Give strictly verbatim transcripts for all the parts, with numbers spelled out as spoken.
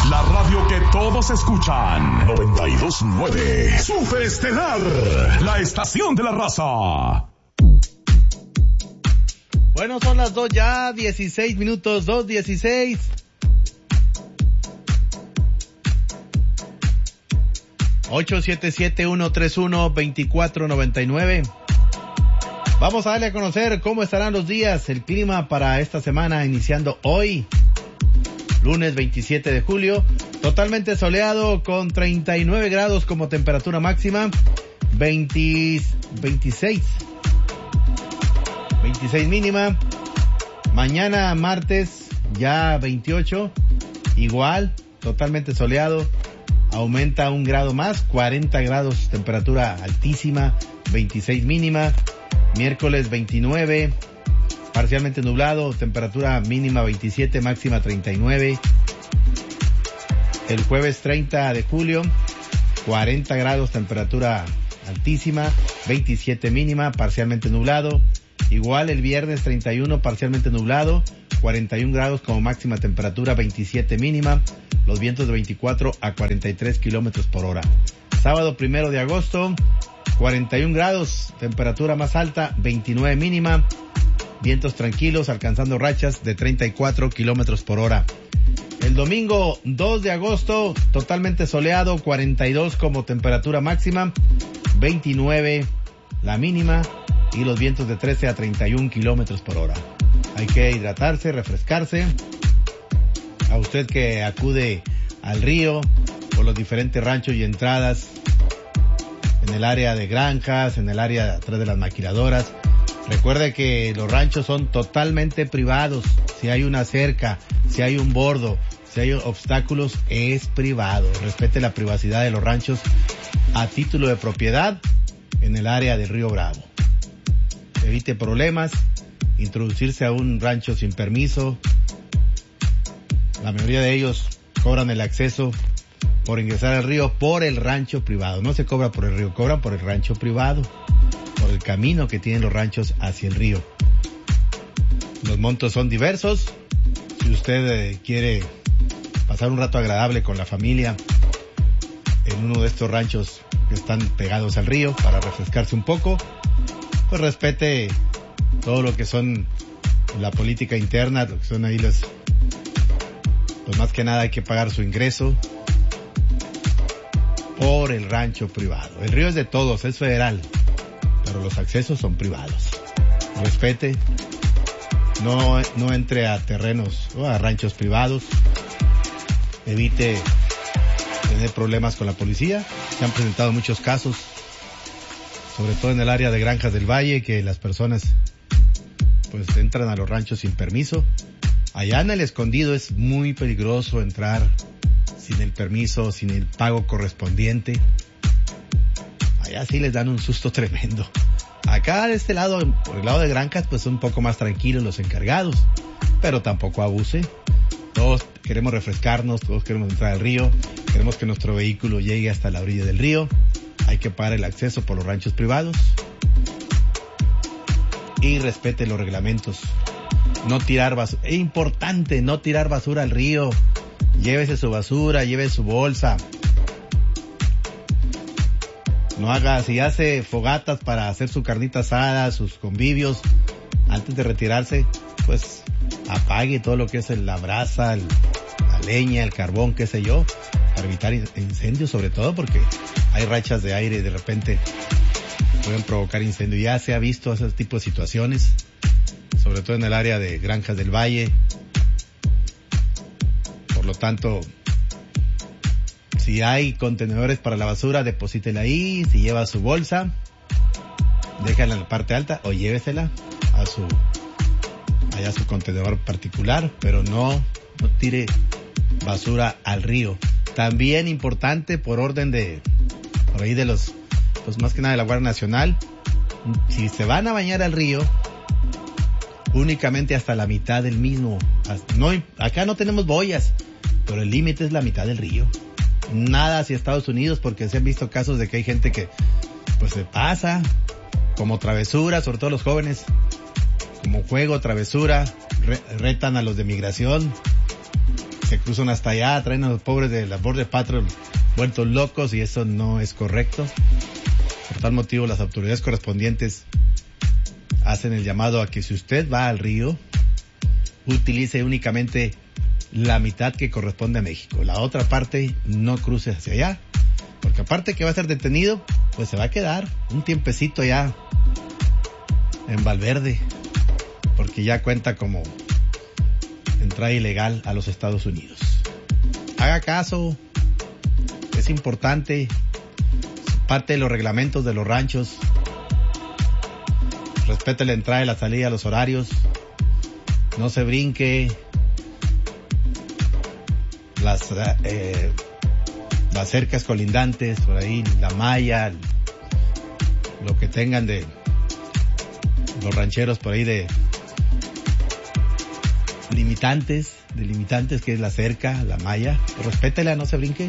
La radio que todos escuchan. noventa y dos punto nueve. Super Estelar. La estación de la raza. Bueno, son las dos ya, dieciséis minutos, dos dieciséis. ocho siete siete, uno tres uno, dos cuatro nueve nueve. Vamos a darle a conocer cómo estarán los días, el clima para esta semana, iniciando hoy, lunes veintisiete de julio, totalmente soleado con treinta y nueve grados como temperatura máxima, veinte, veintiséis, veintiséis mínima. Mañana martes ya veintiocho, igual, totalmente soleado, aumenta un grado más, cuarenta grados, temperatura altísima, veintiséis mínima. Miércoles veintinueve, parcialmente nublado, temperatura mínima veintisiete, máxima treinta y nueve. El jueves treinta de julio, cuarenta grados, temperatura altísima, veintisiete mínima, parcialmente nublado. Igual el viernes treinta y uno, parcialmente nublado, cuarenta y un grados como máxima temperatura, veintisiete mínima. Los vientos de veinticuatro a cuarenta y tres kilómetros por hora. Sábado primero de agosto, cuarenta y un grados, temperatura más alta, veintinueve mínima. Vientos tranquilos, alcanzando rachas de treinta y cuatro kilómetros por hora. El domingo dos de agosto, totalmente soleado, cuarenta y dos como temperatura máxima, veintinueve la mínima y los vientos de trece a treinta y un kilómetros por hora. Hay que hidratarse, refrescarse. A usted que acude al río por los diferentes ranchos y entradas en el área de granjas, en el área atrás de las maquiladoras, recuerde que los ranchos son totalmente privados. Si hay una cerca, si hay un bordo, si hay obstáculos, es privado. Respete la privacidad de los ranchos a título de propiedad en el área del Río Bravo. Evite problemas, introducirse a un rancho sin permiso. La mayoría de ellos cobran el acceso por ingresar al río por el rancho privado. No se cobra por el río, cobran por el rancho privado, por el camino que tienen los ranchos hacia el río. Los montos son diversos. Si usted eh, quiere pasar un rato agradable con la familia en uno de estos ranchos que están pegados al río para refrescarse un poco, pues respete todo lo que son la política interna, lo que son ahí los... Pues más que nada hay que pagar su ingreso por el rancho privado. El río es de todos, es federal, pero los accesos son privados. Respete, no, no entre a terrenos o a ranchos privados, evite tener problemas con la policía. Se han presentado muchos casos, sobre todo en el área de Granjas del Valle, que las personas pues entran a los ranchos sin permiso. Allá en el Escondido es muy peligroso entrar sin el permiso, sin el pago correspondiente. Allá sí les dan un susto tremendo. Acá de este lado, por el lado de Granjas, pues un poco más tranquilos los encargados, pero tampoco abuse. Todos queremos refrescarnos, todos queremos entrar al río, queremos que nuestro vehículo llegue hasta la orilla del río. Hay que pagar el acceso por los ranchos privados y respete los reglamentos. No tirar basura, es importante no tirar basura al río. Llévese su basura, lleve su bolsa. No haga, si hace fogatas para hacer su carnita asada, sus convivios, antes de retirarse, pues apague todo lo que es la brasa, el, la leña, el carbón, qué sé yo, para evitar incendios, sobre todo porque hay rachas de aire y de repente pueden provocar incendio. Ya se ha visto ese tipo de situaciones, sobre todo en el área de Granjas del Valle. Por lo tanto, si hay contenedores para la basura, deposítela ahí. Si lleva su bolsa, déjala en la parte alta o llévesela a su, allá a su contenedor particular, pero no, no tire basura al río. También importante, por orden de, por ahí de los, pues más que nada de la Guardia Nacional, si se van a bañar al río, únicamente hasta la mitad del mismo. No, acá no tenemos boyas, pero el límite es la mitad del río. Nada hacia Estados Unidos, porque se han visto casos de que hay gente que pues se pasa como travesura, sobre todo los jóvenes, como juego, travesura, re, retan a los de migración, se cruzan hasta allá, traen a los pobres de la Border Patrol vueltos locos y eso no es correcto. Por tal motivo, las autoridades correspondientes hacen el llamado a que si usted va al río, utilice únicamente la mitad que corresponde a México. La otra parte no cruce hacia allá, porque aparte que va a ser detenido, pues se va a quedar un tiempecito allá en Valverde, porque ya cuenta como entrada ilegal a los Estados Unidos. Haga caso, es importante, parte de los reglamentos de los ranchos. Respete la entrada y la salida, los horarios. No se brinque las eh, las cercas colindantes, por ahí, la malla, lo que tengan de los rancheros por ahí de limitantes, de limitantes, que es la cerca, la malla. Respétela, no se brinque.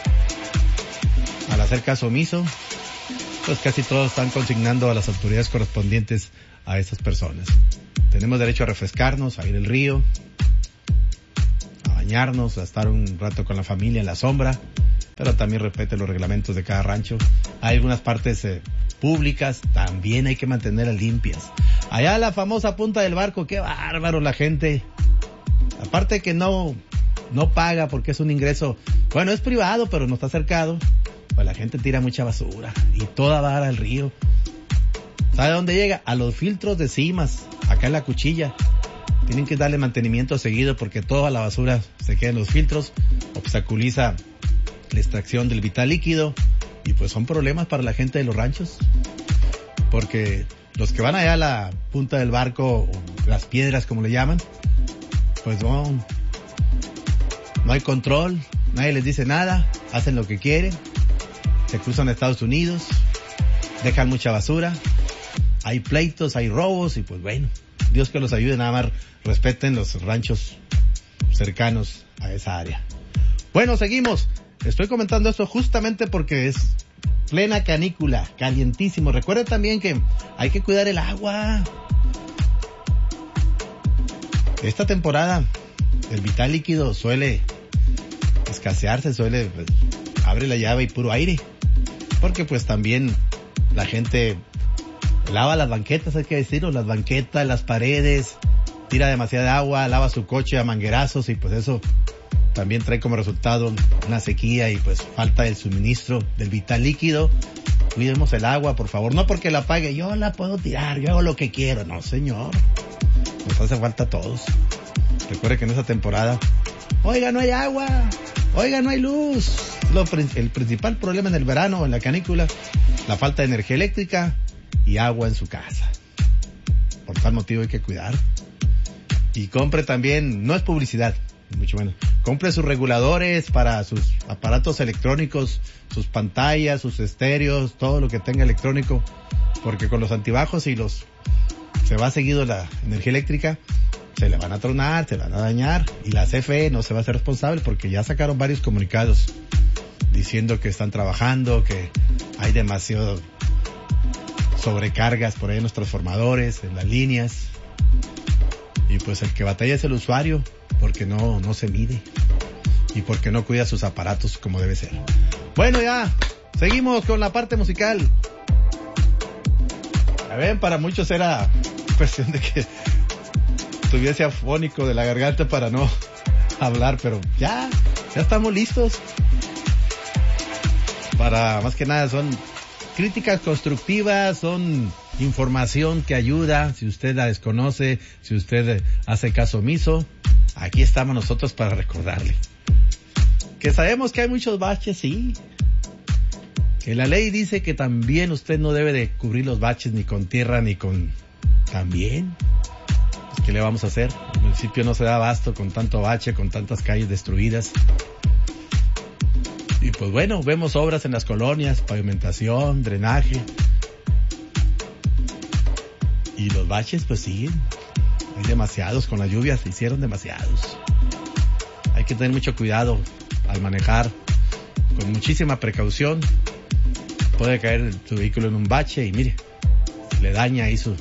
Al hacer caso omiso, pues casi todos están consignando a las autoridades correspondientes a esas personas. Tenemos derecho a refrescarnos, a ir al río, a bañarnos, a estar un rato con la familia en la sombra, pero también respete los reglamentos de cada rancho. Hay algunas partes eh, públicas, también hay que mantenerlas limpias. Allá la famosa Punta del Barco, qué bárbaro la gente. Aparte que no, no paga porque es un ingreso, bueno, es privado, pero no está cercado. Pues la gente tira mucha basura y toda va al río. ¿Sabe dónde llega? A los filtros de cimas, acá en la cuchilla. Tienen que darle mantenimiento seguido porque toda la basura se queda en los filtros, obstaculiza la extracción del vital líquido y pues son problemas para la gente de los ranchos. Porque los que van allá a la Punta del Barco, o las piedras como le llaman, pues no, no hay control, nadie les dice nada, hacen lo que quieren. Se cruzan a Estados Unidos, dejan mucha basura, hay pleitos, hay robos y pues bueno, Dios que los ayude, nada más respeten los ranchos cercanos a esa área. Bueno, seguimos. Estoy comentando esto justamente porque es plena canícula, calientísimo. Recuerden también que hay que cuidar el agua. Esta temporada el vital líquido suele escasearse, suele, pues, abre la llave y puro aire. Porque pues también la gente lava las banquetas, hay que decirlo, las banquetas, las paredes, tira demasiada agua, lava su coche a manguerazos y pues eso también trae como resultado una sequía y pues falta el suministro del vital líquido. Cuidemos el agua, por favor, no porque la pague, yo la puedo tirar, yo hago lo que quiero, no señor, nos hace falta a todos. Recuerde que en esta temporada, oiga, no hay agua, oiga, no hay luz. Lo, el principal problema en el verano, en la canícula, la falta de energía eléctrica y agua en su casa. Por tal motivo hay que cuidar. Y compre también, no es publicidad, mucho menos, compre sus reguladores para sus aparatos electrónicos, sus pantallas, sus estéreos, todo lo que tenga electrónico, porque con los antibajos y los, se va seguido la energía eléctrica, se le van a tronar, se van a dañar, y la C F E no se va a hacer responsable porque ya sacaron varios comunicados diciendo que están trabajando, que hay demasiado sobrecargas por ahí en los transformadores, en las líneas, y pues el que batalla es el usuario porque no, no se mide y porque no cuida sus aparatos como debe ser. Bueno, ya, seguimos con la parte musical. A ver, para muchos era cuestión de que estuviese afónico de la garganta para no hablar, pero ya, ya estamos listos. Para, más que nada, son críticas constructivas, son información que ayuda, si usted la desconoce, si usted hace caso omiso, aquí estamos nosotros para recordarle. Que sabemos que hay muchos baches, sí. Que la ley dice que también usted no debe de cubrir los baches ni con tierra ni con... También. Pues, ¿qué le vamos a hacer? El municipio no se da abasto con tanto bache, con tantas calles destruidas. Y pues bueno, vemos obras en las colonias, pavimentación, drenaje. Y los baches pues siguen. Hay demasiados, con las lluvias se hicieron demasiados. Hay que tener mucho cuidado al manejar, con muchísima precaución. Puede caer su vehículo en un bache y mire, le daña ahí su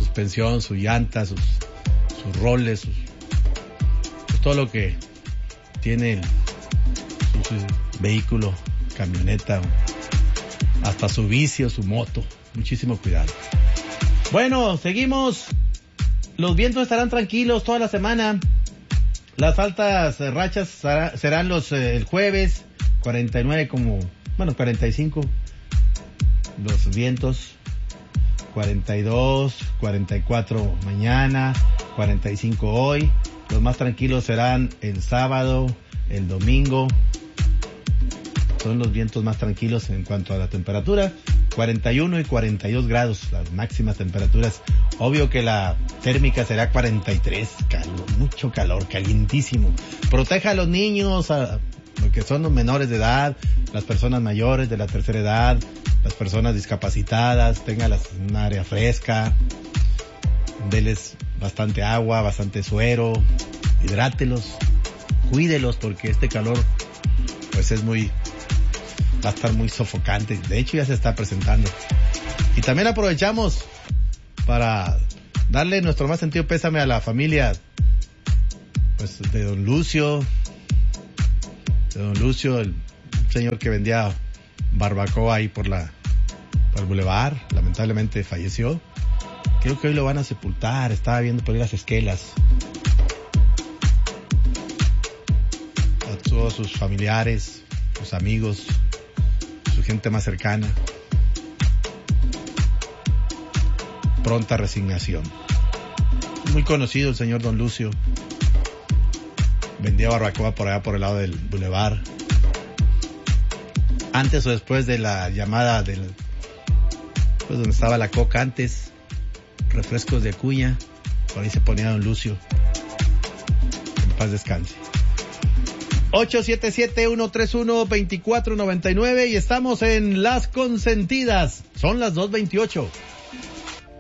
suspensión, su llanta, sus, sus roles, sus, pues todo lo que tiene el, su, su vehículo, camioneta, hasta su bici o su moto. Muchísimo cuidado. Bueno, seguimos. Los vientos estarán tranquilos toda la semana. Las altas rachas serán los eh, el jueves, cuarenta y nueve como, bueno, cuarenta y cinco. Los vientos, cuarenta y dos, cuarenta y cuatro mañana, cuarenta y cinco hoy. Los más tranquilos serán el sábado, el domingo. Son los vientos más tranquilos en cuanto a la temperatura. cuarenta y uno y cuarenta y dos grados, las máximas temperaturas. Obvio que la térmica será cuarenta y tres, calor, mucho calor, calientísimo. Proteja a los niños, a, que son los menores de edad, las personas mayores de la tercera edad, las personas discapacitadas, téngalas en un área fresca, déles bastante agua, bastante suero, hidrátelos, cuídelos porque este calor pues es muy, va a estar muy sofocante. De hecho ya se está presentando. Y también aprovechamos para darle nuestro más sentido pésame a la familia pues de don Lucio, de don Lucio, el señor que vendía barbacoa ahí por la, por el bulevar. Lamentablemente falleció. Creo que hoy lo van a sepultar. Estaba viendo por ahí las esquelas. A todos sus familiares, sus amigos, su gente más cercana. Pronta resignación. Muy conocido el señor don Lucio. Vendía barbacoa por allá por el lado del bulevar. Antes o después de la llamada del, pues donde estaba la Coca antes, refrescos de Acuña, por ahí se ponía don Lucio. En paz descanse. ocho siete siete, uno tres uno, dos cuatro nueve nueve y estamos en Las Consentidas. Son las dos veintiocho.